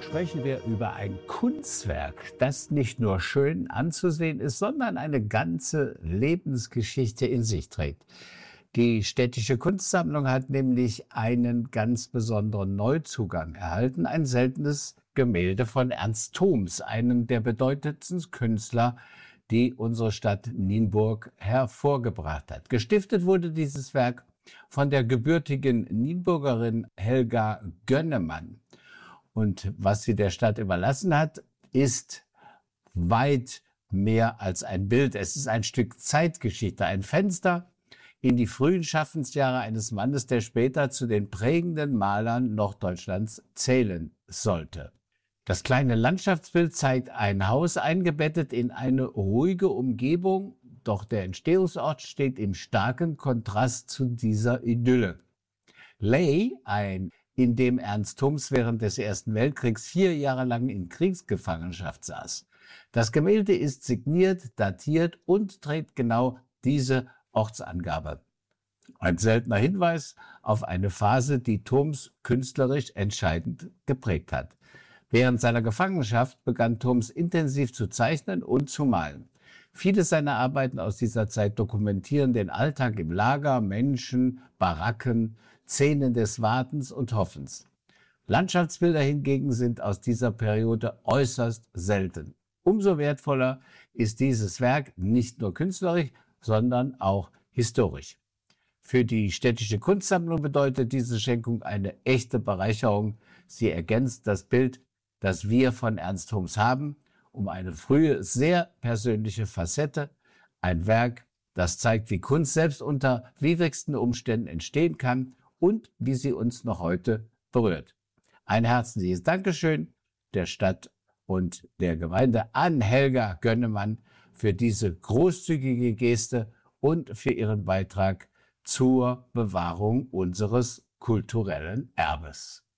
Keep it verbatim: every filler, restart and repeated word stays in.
sprechen wir über ein Kunstwerk, das nicht nur schön anzusehen ist, sondern eine ganze Lebensgeschichte in sich trägt. Die Städtische Kunstsammlung hat nämlich einen ganz besonderen Neuzugang erhalten, ein seltenes Gemälde von Ernst Thoms, einem der bedeutendsten Künstler, die unsere Stadt Nienburg hervorgebracht hat. Gestiftet wurde dieses Werk von der gebürtigen Nienburgerin Helga Gönnemann. Und was sie der Stadt überlassen hat, ist weit mehr als ein Bild. Es ist ein Stück Zeitgeschichte, ein Fenster in die frühen Schaffensjahre eines Mannes, der später zu den prägenden Malern Norddeutschlands zählen sollte. Das kleine Landschaftsbild zeigt ein Haus eingebettet in eine ruhige Umgebung, doch der Entstehungsort steht im starken Kontrast zu dieser Idylle. Ley, ein in dem Ernst Thoms während des Ersten Weltkriegs vier Jahre lang in Kriegsgefangenschaft saß. Das Gemälde ist signiert, datiert und trägt genau diese Ortsangabe. Ein seltener Hinweis auf eine Phase, die Thoms künstlerisch entscheidend geprägt hat. Während seiner Gefangenschaft begann Thoms intensiv zu zeichnen und zu malen. Viele seiner Arbeiten aus dieser Zeit dokumentieren den Alltag im Lager, Menschen, Baracken, Szenen des Wartens und Hoffens. Landschaftsbilder hingegen sind aus dieser Periode äußerst selten. Umso wertvoller ist dieses Werk nicht nur künstlerisch, sondern auch historisch. Für die Städtische Kunstsammlung bedeutet diese Schenkung eine echte Bereicherung. Sie ergänzt das Bild, das wir von Ernst Thoms haben, um eine frühe, sehr persönliche Facette, ein Werk, das zeigt, wie Kunst selbst unter widrigsten Umständen entstehen kann und wie sie uns noch heute berührt. Ein herzliches Dankeschön der Stadt und der Gemeinde an Helga Gönnemann für diese großzügige Geste und für ihren Beitrag zur Bewahrung unseres kulturellen Erbes.